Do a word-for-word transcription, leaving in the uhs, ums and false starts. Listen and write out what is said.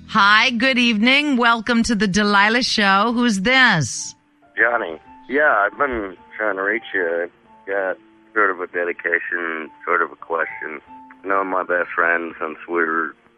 Hi, good evening. Welcome to the Delilah Show. Who's this? Johnny. Yeah, I've been trying to reach you. I've got sort of a dedication, sort of a question. I know my best friend since we were